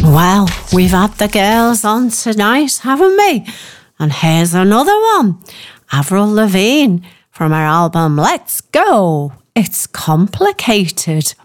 Well, we've had the girls on tonight, haven't we? And here's another one. Avril Lavigne from her album Let's Go. It's Complicated.